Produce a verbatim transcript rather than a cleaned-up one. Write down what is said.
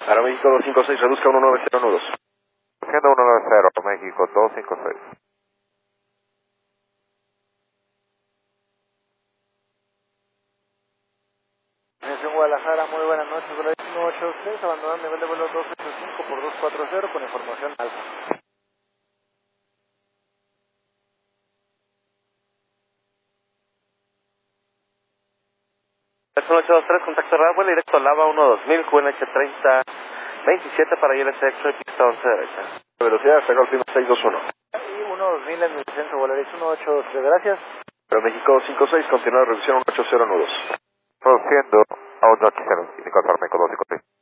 Para México dos cinco seis, reduzca uno nueve cero nudos. Siendo uno nueve cero, México dos cinco seis. En Guadalajara, muy buenas noches, uno ocho tres, abandonando nivel de vuelo dos ocho cinco por dos cuatro cero con información alfa. uno ocho dos tres, contacto radio, vuelo directo Lava uno dos mil, Q N H treinta veintisiete para I L S Extra y pista once derecha. Velocidad, hasta Golfino seis dos uno. Y uno dos mil en el centro, Volaris uno ocho dos tres, gracias. Para México dos cinco seis, continúa reducción uno ocho cero nudos. Produciendo a uno ocho cero, indicador México dos cinco seis.